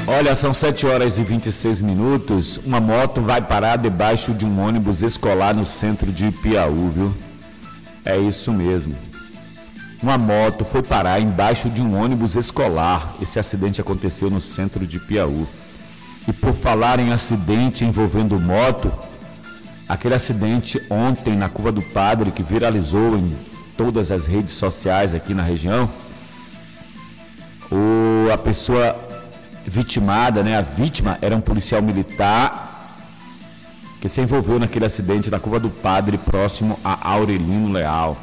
Olha, são 7h26. Uma moto vai parar debaixo de um ônibus escolar no centro de Piauí, viu? É isso mesmo. Uma moto foi parar embaixo de um ônibus escolar. Esse acidente aconteceu no centro de Piauí. E por falar em acidente envolvendo moto, aquele acidente ontem na Curva do Padre, que viralizou em todas as redes sociais aqui na região, a pessoa vitimada, né? A vítima era um policial militar que se envolveu naquele acidente na Curva do Padre, próximo a Aurelino Leal.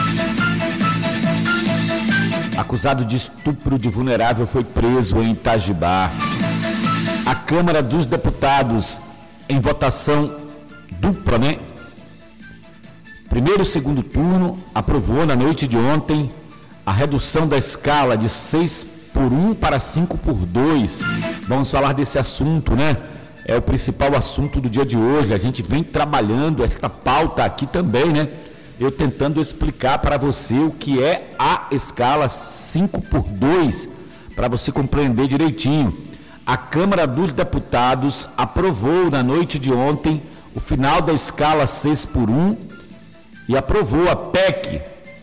Acusado de estupro de vulnerável foi preso em Itajibá. A Câmara dos Deputados, em votação dupla, né? Primeiro e segundo turno, aprovou na noite de ontem a redução da escala de 6x1 para 5x2. Vamos falar desse assunto, né? É o principal assunto do dia de hoje. A gente vem trabalhando esta pauta aqui também, né? Eu tentando explicar para você o que é a escala 5x2, para você compreender direitinho. A Câmara dos Deputados aprovou na noite de ontem o final da escala 6x1 e aprovou a PEC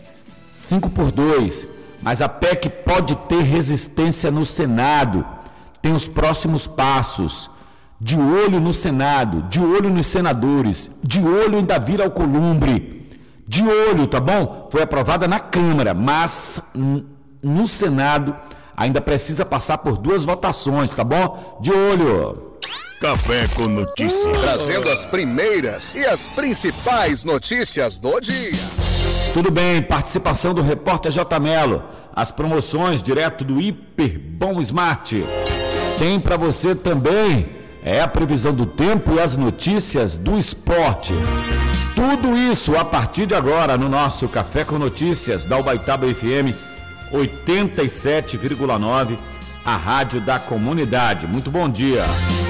5x2, mas a PEC pode ter resistência no Senado. Tem os próximos passos: de olho no Senado, de olho nos senadores, de olho em Davi Alcolumbre, de olho, tá bom? Foi aprovada na Câmara, mas no Senado ainda precisa passar por 2 votações, tá bom? De olho. Café com Notícias. Trazendo as primeiras e as principais notícias do dia. Tudo bem, participação do repórter J. Melo. As promoções direto do Hiper Bom Smart. Tem para você também a previsão do tempo e as notícias do esporte. Tudo isso a partir de agora no nosso Café com Notícias da Ubaitaba FM 87,9, a rádio da comunidade. Muito bom dia.